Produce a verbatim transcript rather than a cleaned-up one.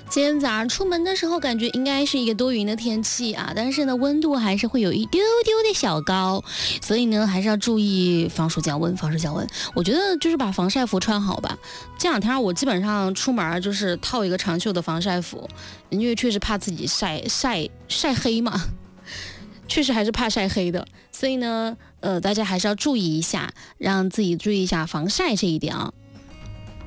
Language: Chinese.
今天早上出门的时候，感觉应该是一个多云的天气啊，但是呢，温度还是会有一丢丢的小高，所以呢，还是要注意防暑降温，防暑降温。我觉得就是把防晒服穿好吧。这两天我基本上出门就是套一个长袖的防晒服，因为确实怕自己晒晒晒黑嘛。确实还是怕晒黑的，所以呢，呃，大家还是要注意一下，让自己注意一下防晒这一点啊。